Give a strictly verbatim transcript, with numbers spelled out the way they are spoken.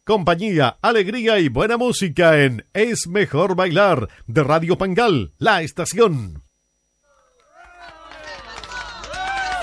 compañía, alegría y buena música en Es Mejor Bailar de Radio Pangal, la estación.